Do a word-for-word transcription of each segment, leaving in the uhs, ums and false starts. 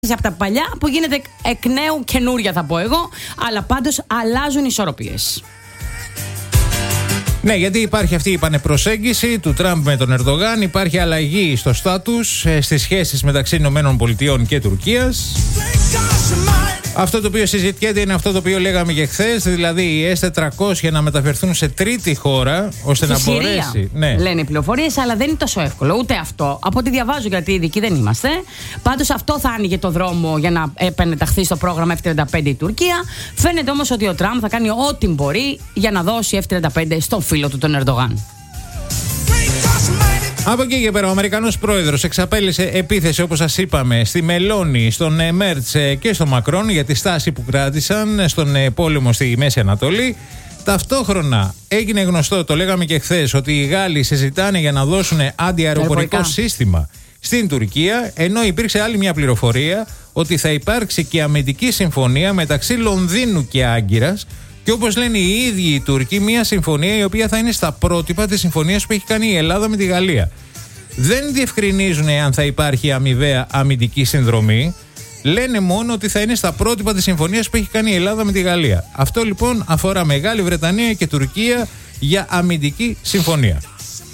από τα παλιά που γίνεται εκ νέου καινούρια, θα πω εγώ, αλλά πάντως αλλάζουν οι ισορροπίες. Ναι, γιατί υπάρχει αυτή η πανεπροσέγγιση του Τραμπ με τον Ερντογάν, υπάρχει αλλαγή στο στάτους στις σχέσεις μεταξύ Ηνωμένων Πολιτειών και Τουρκίας. Αυτό το οποίο συζητιέται είναι αυτό το οποίο λέγαμε και χθες, δηλαδή οι ες τετρακόσια να μεταφερθούν σε τρίτη χώρα, ώστε Στη να Συρία, μπορέσει. Ναι. λένε οι πληροφορίες, αλλά δεν είναι τόσο εύκολο. Ούτε αυτό. Από ό,τι διαβάζω, γιατί ειδικοί δεν είμαστε. Πάντως αυτό θα άνοιγε το δρόμο για να επανενταχθεί στο πρόγραμμα εφ τριάντα πέντε η Τουρκία. Φαίνεται όμως ότι ο Τραμπ θα κάνει ό,τι μπορεί για να δώσει εφ τριάντα πέντε στον φίλο του τον Ερντογάν. Από εκεί και πέρα, ο Αμερικανός πρόεδρος εξαπέλυσε επίθεση, όπως σας είπαμε, στη Μελώνη, στον Μέρτς και στον Μακρόν για τη στάση που κράτησαν στον πόλεμο στη Μέση Ανατολή. Ταυτόχρονα έγινε γνωστό, το λέγαμε και χθες, ότι οι Γάλλοι συζητάνε για να δώσουν αντιαεροπορικό σύστημα στην Τουρκία, ενώ υπήρξε άλλη μια πληροφορία ότι θα υπάρξει και αμυντική συμφωνία μεταξύ Λονδίνου και Άγκυρας. Και όπως λένε οι ίδιοι οι Τούρκοι, μια συμφωνία η οποία θα είναι στα πρότυπα της συμφωνίας που έχει κάνει η Ελλάδα με τη Γαλλία. Δεν διευκρινίζουν αν θα υπάρχει αμοιβαία αμυντική συνδρομή. Λένε μόνο ότι θα είναι στα πρότυπα της συμφωνίας που έχει κάνει η Ελλάδα με τη Γαλλία. Αυτό λοιπόν αφορά Μεγάλη Βρετανία και Τουρκία για αμυντική συμφωνία.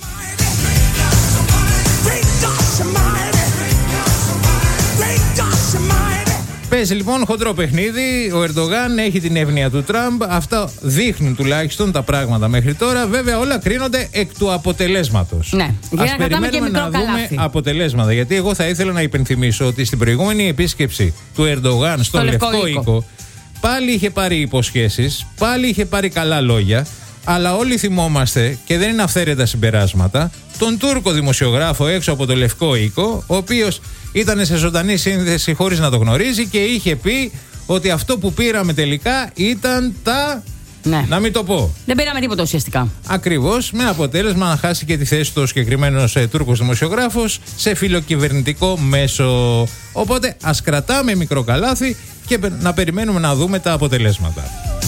Παίζει λοιπόν χοντρό παιχνίδι. Ο Ερντογάν έχει την εύνοια του Τραμπ. Αυτά δείχνουν τουλάχιστον τα πράγματα μέχρι τώρα. Βέβαια, όλα κρίνονται εκ του αποτελέσματος. Ναι, για Ας να κρατάμε και μικρό να καλάθι. δούμε αποτελέσματα. Γιατί εγώ θα ήθελα να υπενθυμίσω ότι στην προηγούμενη επίσκεψη του Ερντογάν στο, στο Λευκό, Λευκό Οίκο, Οίκο πάλι είχε πάρει υποσχέσεις, πάλι είχε πάρει καλά λόγια. Αλλά όλοι θυμόμαστε, και δεν είναι αυθαίρετα συμπεράσματα, τον Τούρκο δημοσιογράφο έξω από το Λευκό Οίκο, ο οποίος ήταν σε ζωντανή σύνδεση χωρίς να το γνωρίζει και είχε πει ότι αυτό που πήραμε τελικά ήταν τα... Ναι. Να μην το πω. Δεν πήραμε τίποτα ουσιαστικά. Ακριβώς, με αποτέλεσμα να χάσει και τη θέση του ο συγκεκριμένος ε, Τούρκος δημοσιογράφος σε φιλοκυβερνητικό μέσο. Οπότε ας κρατάμε μικρό καλάθι και να περιμένουμε να δούμε τα αποτελέσματα.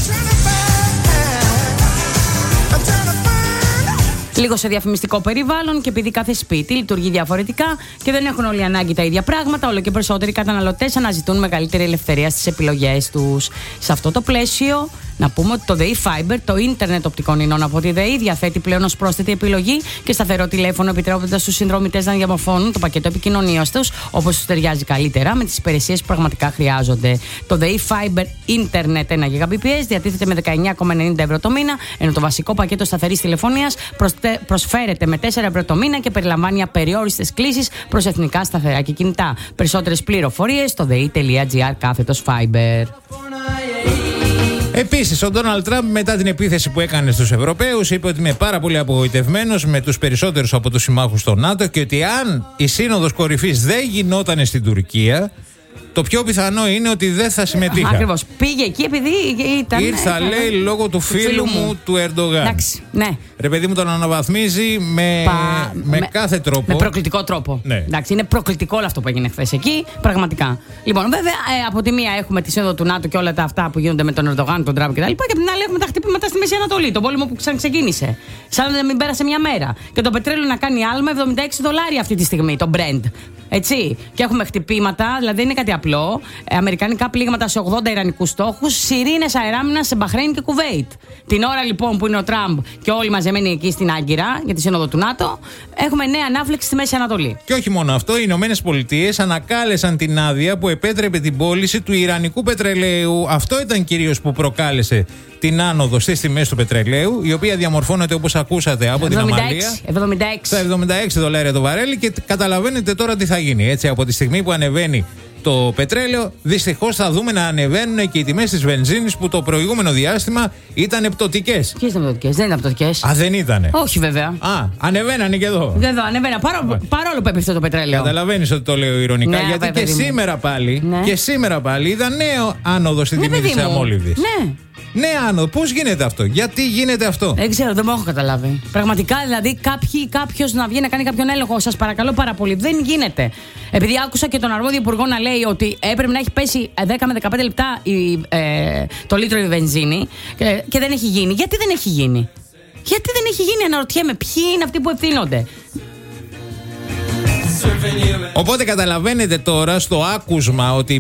Λίγο σε διαφημιστικό περιβάλλον, και επειδή κάθε σπίτι λειτουργεί διαφορετικά και δεν έχουν όλοι ανάγκη τα ίδια πράγματα, όλο και περισσότεροι καταναλωτές αναζητούν μεγαλύτερη ελευθερία στις επιλογές τους. Σε αυτό το πλαίσιο, να πούμε ότι το ΔΕΗ Fiber, το ίντερνετ οπτικών ινών από τη ΔΕΗ, διαθέτει πλέον ως πρόσθετη επιλογή και σταθερό τηλέφωνο, επιτρέποντας στους συνδρομητές να διαμορφώνουν το πακέτο επικοινωνίας τους όπως τους ταιριάζει καλύτερα με τις υπηρεσίες που πραγματικά χρειάζονται. Το ΔΕΗ Fiber ίντερνετ ένα γιγαμπιτ διατίθεται με δεκαεννιά κόμμα ενενήντα ευρώ το μήνα, ενώ το βασικό πακέτο σταθερής τηλεφωνίας προσφέρεται με τέσσερα ευρώ το μήνα και περιλαμβάνει απεριόριστες κλήσεις προς εθνικά σταθερά και κινητά. Περισσότερες πληροφορίες στο dei.gr κάθετος Fiber. Επίσης, ο Ντόναλντ Τραμπ, μετά την επίθεση που έκανε στους Ευρωπαίους, είπε ότι είμαι πάρα πολύ απογοητευμένος με τους περισσότερους από τους συμμάχους στο ΝΑΤΟ και ότι αν η Σύνοδος Κορυφής δεν γινόταν στην Τουρκία, το πιο πιθανό είναι ότι δεν θα συμμετείχα. Ακριβώς. Πήγε εκεί επειδή ήταν. Ήρθα, λέει, λόγω του φίλου, φίλου μου, μου του Ερντογάν. Εντάξει, ναι. Ρε παιδί μου, τον αναβαθμίζει με, Πα... με, με κάθε τρόπο. Με προκλητικό τρόπο. Ναι. Εντάξει, είναι προκλητικό όλο αυτό που έγινε χθες εκεί. Πραγματικά. Λοιπόν, βέβαια, ε, από τη μία έχουμε τη σύνοδο του ΝΑΤΟ και όλα τα αυτά που γίνονται με τον Ερντογάν, τον Τραμπ κτλ. Και, και από την άλλη έχουμε τα χτυπήματα στη Μέση Ανατολή. Τον πόλεμο που ξαναξεκίνησε. Σαν να μην πέρασε μια μέρα. Και το πετρέλαιο να κάνει άλμα εβδομήντα έξι δολάρια αυτή τη στιγμή, το Brent. Έτσι. Και έχουμε χτυπήματα, δηλαδή δεν είναι κάτι απλό. Ε, αμερικανικά πλήγματα σε ογδόντα ιρανικούς στόχους, σιρήνες αεράμινας σε Μπαχρέιν και Κουβέιτ. Την ώρα λοιπόν που είναι ο Τραμπ και όλοι μαζεμένοι εκεί στην Άγκυρα για τη σύνοδο του ΝΑΤΟ, έχουμε νέα ανάφλεξη στη Μέση Ανατολή. Και όχι μόνο αυτό, οι Ηνωμένες Πολιτείες ανακάλεσαν την άδεια που επέτρεπε την πώληση του ιρανικού πετρελαίου. Αυτό ήταν κυρίως που προκάλεσε την άνοδο στις τιμές του πετρελαίου, η οποία διαμορφώνεται, όπως ακούσατε, από εβδομήντα έξι, την Αμαλία εβδομήντα έξι. στα εβδομήντα έξι δολάρια το βαρέλι, και καταλαβαίνετε τώρα τι θα γίνει. Έτσι, από τη στιγμή που ανεβαίνει το πετρέλαιο, δυστυχώς θα δούμε να ανεβαίνουν και οι τιμές της βενζίνης που το προηγούμενο διάστημα ήταν πτωτικές. Ποιες ήταν πτωτικές, δεν ήταν πτωτικές. Α, δεν ήτανε. Όχι, βέβαια. Α, ανεβαίνανε και εδώ. Εδώ ανεβαίνανε, παρόλο, παρόλο που έπεφτε το πετρέλαιο. Καταλαβαίνεις ότι το λέω ειρωνικά, ναι, γιατί και σήμερα, πάλι, ναι. και σήμερα πάλι είδα νέο άνοδο στην ναι, τιμή της αμόλυβδης. Ναι. Ναι, άνοδο. Πώς γίνεται αυτό, γιατί γίνεται αυτό. Δεν ξέρω, δεν μου έχω καταλάβει. Πραγματικά, δηλαδή, κάποιο να βγει να κάνει κάποιον έλεγχο, σας παρακαλώ πάρα πολύ. Δεν γίνεται. Επειδή άκουσα και τον αρμόδιο υπουργό να λέει ότι έπρεπε να έχει πέσει δέκα με δεκαπέντε λεπτά η, ε, το λίτρο η βενζίνη και, και δεν έχει γίνει. Γιατί δεν έχει γίνει. Γιατί δεν έχει γίνει, αναρωτιέμαι. Ποιοι είναι αυτοί που ευθύνονται. Οπότε καταλαβαίνετε τώρα στο άκουσμα ότι